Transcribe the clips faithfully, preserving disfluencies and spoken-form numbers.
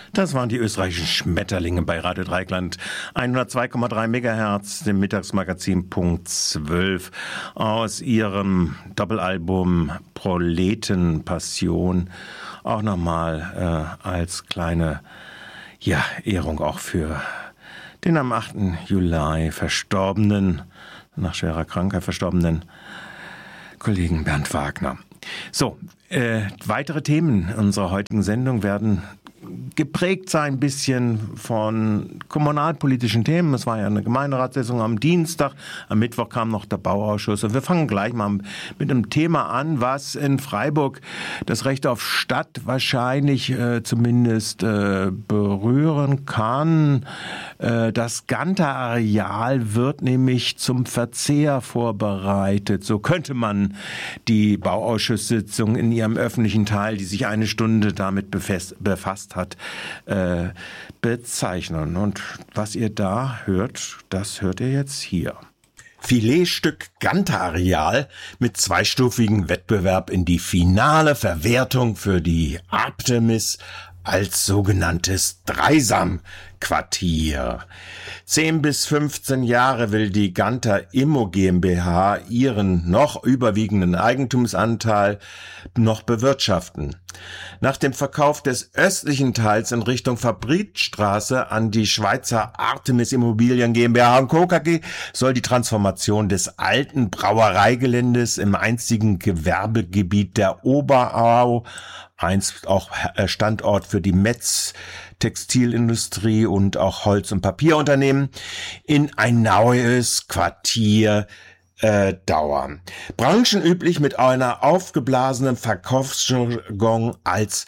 Das waren die österreichischen Schmetterlinge bei Radio Dreieckland. hundertzwei Komma drei Megahertz, dem Mittagsmagazin Punkt zwölf aus ihrem Doppelalbum Proletenpassion. Auch nochmal äh, als kleine ja, Ehrung auch für den am achten Juli verstorbenen, nach schwerer Krankheit verstorbenen Kollegen Bernd Wagner. So, äh, weitere Themen unserer heutigen Sendung werden geprägt sein ein bisschen von kommunalpolitischen Themen. Es war ja eine Gemeinderatssitzung am Dienstag, am Mittwoch kam noch der Bauausschuss. Und wir fangen gleich mal mit einem Thema an, was in Freiburg das Recht auf Stadt wahrscheinlich äh, zumindest äh, berühren kann. Äh, das Ganter-Areal wird nämlich zum Verzehr vorbereitet. So könnte man die Bauausschusssitzung in ihrem öffentlichen Teil, die sich eine Stunde damit befasst, befasst hat, äh, bezeichnen. Und was ihr da hört, das hört ihr jetzt hier. Filetstück Ganter-Areal mit zweistufigen Wettbewerb in die finale Verwertung für die Artemis als sogenanntes Dreisamquartier. zehn bis fünfzehn Jahre will die Ganter Immo GmbH ihren noch überwiegenden Eigentumsanteil noch bewirtschaften. Nach dem Verkauf des östlichen Teils in Richtung Fabrikstraße an die Schweizer Artemis Immobilien GmbH und Co. K G soll die Transformation des alten Brauereigeländes im einstigen Gewerbegebiet der Oberau, einst auch Standort für die Metz Textilindustrie und auch Holz- und Papierunternehmen, in ein neues Quartier äh, dauern. Branchenüblich mit einer aufgeblasenen Verkaufsjargon als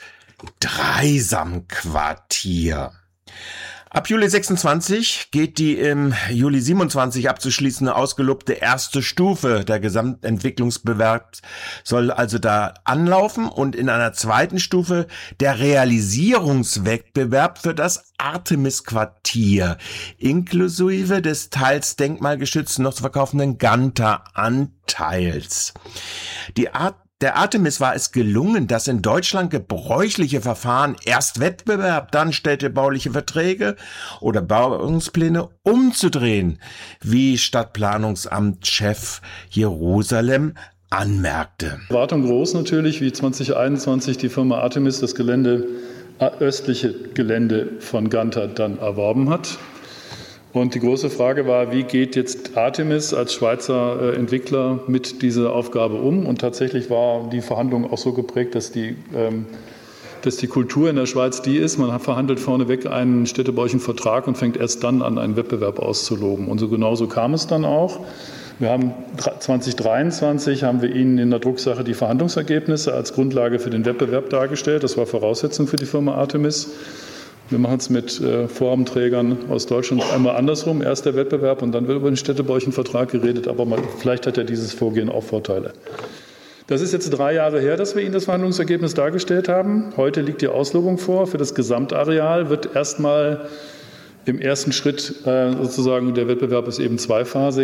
Dreisamquartier. Ab Juli sechsundzwanzig geht die im Juli siebenundzwanzig abzuschließende ausgelobte erste Stufe der Gesamtentwicklungsbewerbs soll also da anlaufen und in einer zweiten Stufe der Realisierungswettbewerb für das Artemis-Quartier inklusive des teils denkmalgeschützten noch zu verkaufenden Ganter-Anteils. Die Art Der Artemis war es gelungen, das in Deutschland gebräuchliche Verfahren erst Wettbewerb, dann städtebauliche Verträge oder Bauungspläne umzudrehen, wie Stadtplanungsamtschef Jerusalem anmerkte. Erwartung groß natürlich, wie zwanzig einundzwanzig die Firma Artemis das Gelände, östliche Gelände von Ganter dann erworben hat. Und die große Frage war, wie geht jetzt Artemis als Schweizer Entwickler mit dieser Aufgabe um? Und tatsächlich war die Verhandlung auch so geprägt, dass die, ähm, dass die Kultur in der Schweiz die ist, man verhandelt vorneweg einen städtebaulichen Vertrag und fängt erst dann an, einen Wettbewerb auszuloben. Und so genauso kam es dann auch. Wir haben zwanzig dreiundzwanzig haben wir Ihnen in der Drucksache die Verhandlungsergebnisse als Grundlage für den Wettbewerb dargestellt. Das war Voraussetzung für die Firma Artemis. Wir machen es mit äh, Vorhabenträgern aus Deutschland einmal andersrum. Erst der Wettbewerb und dann wird über den städtebaulichen Vertrag geredet. Aber mal, vielleicht hat ja dieses Vorgehen auch Vorteile. Das ist jetzt drei Jahre her, dass wir Ihnen das Verhandlungsergebnis dargestellt haben. Heute liegt die Auslobung vor. Für das Gesamtareal wird erstmal im ersten Schritt äh, sozusagen, der Wettbewerb ist eben zweiphasig,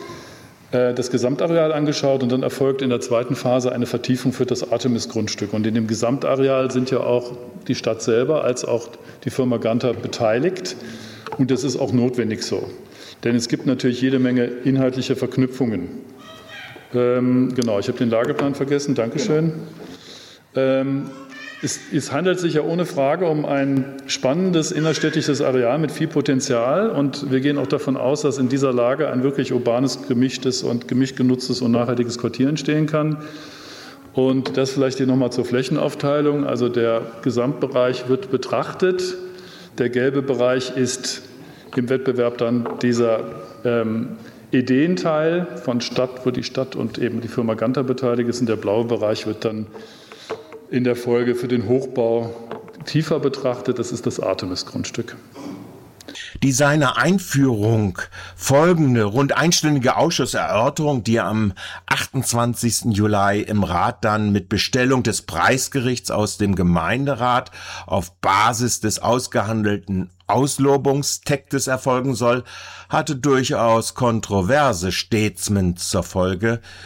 das Gesamtareal angeschaut und dann erfolgt in der zweiten Phase eine Vertiefung für das Artemis-Grundstück. Und in dem Gesamtareal sind ja auch die Stadt selber als auch die Firma Ganter beteiligt. Und das ist auch notwendig so. Denn es gibt natürlich jede Menge inhaltliche Verknüpfungen. Ähm, genau, ich habe den Lageplan vergessen. Dankeschön. Ähm, Es, es handelt sich ja ohne Frage um ein spannendes innerstädtisches Areal mit viel Potenzial. Und wir gehen auch davon aus, dass in dieser Lage ein wirklich urbanes, gemischtes und gemischt genutztes und nachhaltiges Quartier entstehen kann. Und das vielleicht hier nochmal zur Flächenaufteilung. Also der Gesamtbereich wird betrachtet. Der gelbe Bereich ist im Wettbewerb dann dieser ähm, Ideenteil von Stadt, wo die Stadt und eben die Firma Ganter beteiligt ist. Und der blaue Bereich wird dann in der Folge für den Hochbau tiefer betrachtet. Das ist das Artemis-Grundstück. Die seiner Einführung folgende rund einstündige Ausschusserörterung, die am achtundzwanzigsten Juli im Rat dann mit Bestellung des Preisgerichts aus dem Gemeinderat auf Basis des ausgehandelten Auslobungstextes erfolgen soll, hatte durchaus kontroverse Statements zur Folge.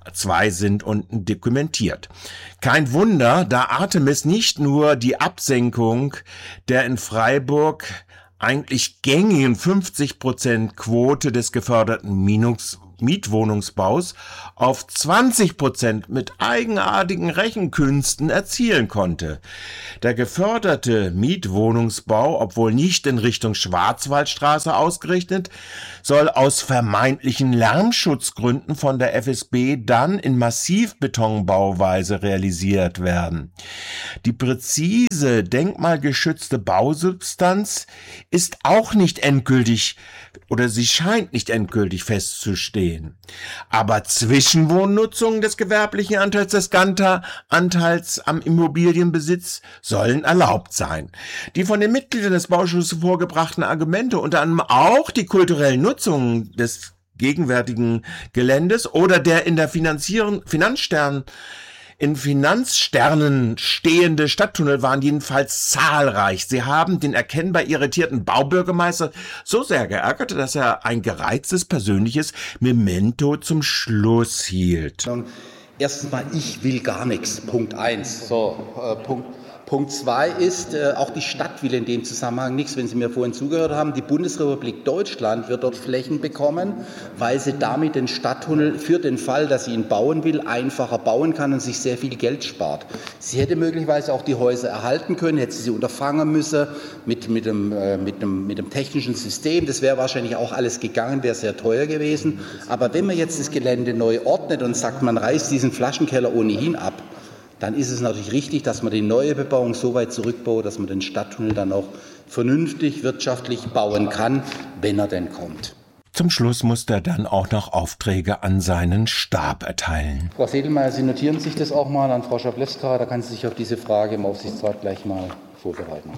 zwei sind unten dokumentiert. Kein Wunder, da Artemis nicht nur die Absenkung der in Freiburg eigentlich gängigen fünfzig Prozent Quote des geförderten Minus Mietwohnungsbaus auf zwanzig Prozent mit eigenartigen Rechenkünsten erzielen konnte. Der geförderte Mietwohnungsbau, obwohl nicht in Richtung Schwarzwaldstraße ausgerichtet, soll aus vermeintlichen Lärmschutzgründen von der F S B dann in Massivbetonbauweise realisiert werden. Die präzise denkmalgeschützte Bausubstanz ist auch nicht endgültig oder sie scheint nicht endgültig festzustehen. Aber Zwischenwohnnutzungen des gewerblichen Anteils des Ganter-Anteils am Immobilienbesitz sollen erlaubt sein. Die von den Mitgliedern des Bauschusses vorgebrachten Argumente, unter anderem auch die kulturellen Nutzungen des gegenwärtigen Geländes oder der in der Finanzieren, Finanzstern in Finanzsternen stehende Stadttunnel waren jedenfalls zahlreich. Sie haben den erkennbar irritierten Baubürgermeister so sehr geärgert, dass er ein gereiztes persönliches Memento zum Schluss hielt. Erstens mal, ich will gar nichts. Punkt eins. So, äh, Punkt. Punkt zwei ist, äh, auch die Stadt will in dem Zusammenhang nichts, wenn Sie mir vorhin zugehört haben. Die Bundesrepublik Deutschland wird dort Flächen bekommen, weil sie damit den Stadttunnel für den Fall, dass sie ihn bauen will, einfacher bauen kann und sich sehr viel Geld spart. Sie hätte möglicherweise auch die Häuser erhalten können, hätte sie sie unterfangen müssen mit, mit, dem, äh, mit, dem, mit dem technischen System. Das wäre wahrscheinlich auch alles gegangen, wäre sehr teuer gewesen. Aber wenn man jetzt das Gelände neu ordnet und sagt, man reißt diesen Flaschenkeller ohnehin ab, dann ist es natürlich richtig, dass man die neue Bebauung so weit zurückbaut, dass man den Stadttunnel dann auch vernünftig wirtschaftlich bauen kann, wenn er denn kommt. Zum Schluss musste er dann auch noch Aufträge an seinen Stab erteilen. Frau Sedelmeier, Sie notieren sich das auch mal an Frau Schableska, da kann sie sich auf diese Frage im Aufsichtsrat gleich mal vorbereiten.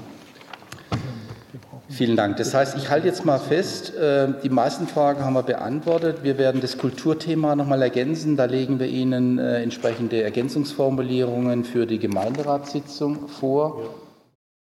Vielen Dank. Das heißt, ich halte jetzt mal fest, die meisten Fragen haben wir beantwortet. Wir werden das Kulturthema noch mal ergänzen. Da legen wir Ihnen entsprechende Ergänzungsformulierungen für die Gemeinderatssitzung vor.